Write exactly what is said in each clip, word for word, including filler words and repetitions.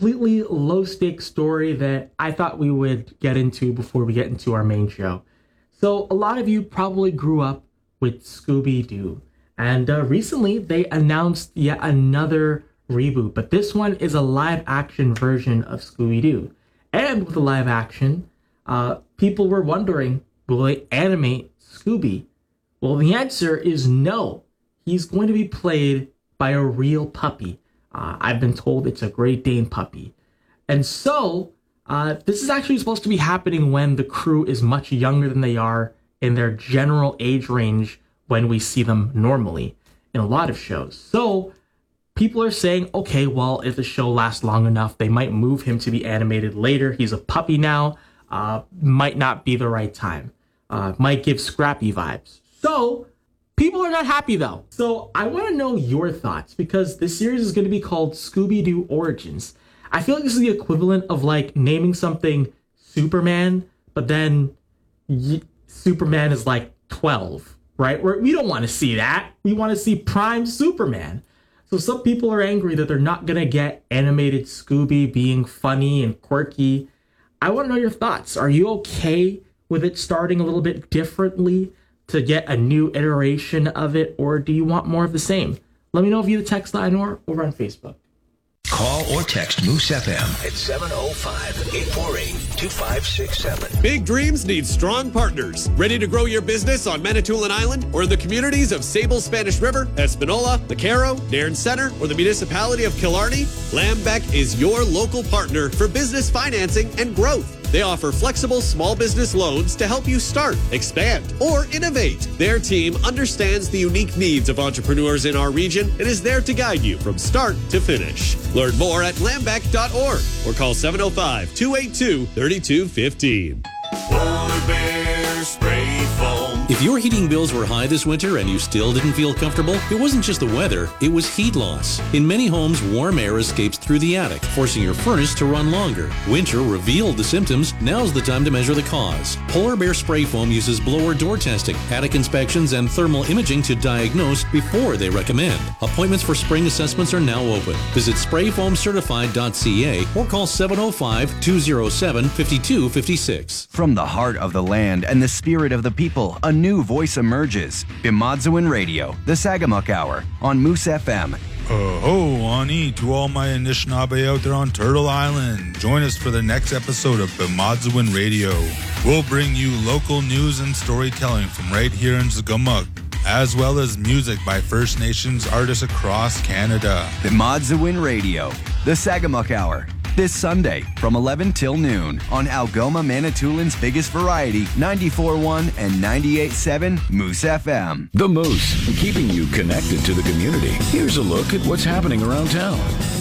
completely low-stakes story that I thought we would get into before we get into our main show. So a lot of you probably grew up with Scooby-Doo, and uh, recently they announced yet another reboot, but this one is a live-action version of Scooby-Doo. And with the live-action, uh, people were wondering, will they animate Scooby? Well, the answer is no. He's going to be played by a real puppy. Uh, I've been told it's a Great Dane puppy. And so, uh, this is actually supposed to be happening when the crew is much younger than they are in their general age range when we see them normally in a lot of shows. So, people are saying, okay, well, if the show lasts long enough, they might move him to be animated later. He's a puppy now. Uh, might not be the right time. Uh, might give Scrappy vibes. So, people are not happy though. So I want to know your thoughts because this series is going to be called Scooby-Doo Origins. I feel like this is the equivalent of like naming something Superman, but then y- Superman is like twelve, right? We're, we don't want to see that. We want to see prime Superman. So some people are angry that they're not going to get animated Scooby being funny and quirky. I want to know your thoughts. Are you okay with it starting a little bit differently to get a new iteration of it, or do you want more of the same? Let me know via the text line or over on Facebook. Call or text Moose F M at seven oh five, eight four eight, two five six seven. Big dreams need strong partners. Ready to grow your business on Manitoulin Island or in the communities of Sable, Spanish River, Espanola, The Carrow, Nairn Center, or the municipality of Killarney? Lambeck is your local partner for business financing and growth. They offer flexible small business loans to help you start, expand, or innovate. Their team understands the unique needs of entrepreneurs in our region and is there to guide you from start to finish. Learn more at lambeck dot org or call seven oh five, two eight two, three two one five. Polar Bear Spray Foam. If your heating bills were high this winter and you still didn't feel comfortable, it wasn't just the weather, it was heat loss. In many homes, warm air escapes through the attic, forcing your furnace to run longer. Winter revealed the symptoms. Now's the time to measure the cause. Polar Bear Spray Foam uses blower door testing, attic inspections, and thermal imaging to diagnose before they recommend. Appointments for spring assessments are now open. Visit spray foam certified dot c a or call seven oh five, two oh seven, five two five six. From the heart of the land and the spirit of the people, a new voice emerges. Bemadzewin Radio, the Sagamuk Hour, on Moose F M. Uh, ho, Ani, to all my Anishinaabe out there on Turtle Island. Join us for the next episode of Bemadzewin Radio. We'll bring you local news and storytelling from right here in Sagamuk, as well as music by First Nations artists across Canada. Bemadzewin Radio, the Sagamuk Hour. This Sunday from eleven till noon on Algoma, Manitoulin's biggest variety, ninety-four point one and ninety-eight point seven Moose F M. The Moose, keeping you connected to the community. Here's a look at what's happening around town.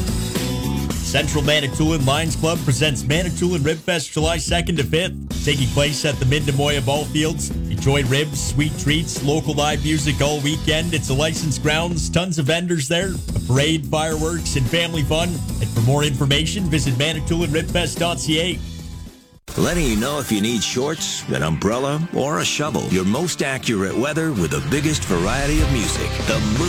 Central Manitoulin Lions Club presents Manitoulin Rib Fest July second to fifth, taking place at the Mindemoya Ball Fields. Enjoy ribs, sweet treats, local live music all weekend. It's a licensed grounds, tons of vendors there, a parade, fireworks, and family fun. And for more information, visit manitoulin rib fest dot c a. Letting you know if you need shorts, an umbrella, or a shovel. Your most accurate weather with the biggest variety of music. The Moose.